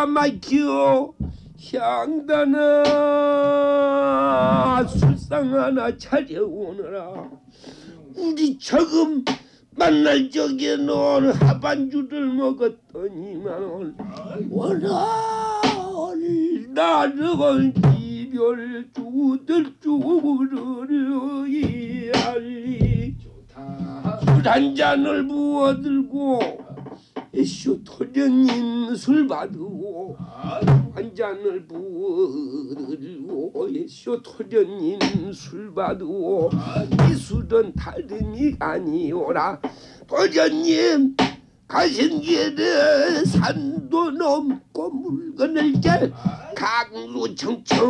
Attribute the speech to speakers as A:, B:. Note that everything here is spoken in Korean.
A: 기가 막히오. 향단아 술상 하나 차려오너라. 우리 처음 만날 적에 넌 하반주를 먹었더니만 오늘 나를 이별 주들 주르르이 술 한 잔을 부어들고 애쇼 토련님 술 받으고 한 잔을 부어들고 애쇼 토련님 술 받으고 이 술은 다름이 아니오라. 토련님 가신 길에 산도 넘고 물건을 잘 강루 청청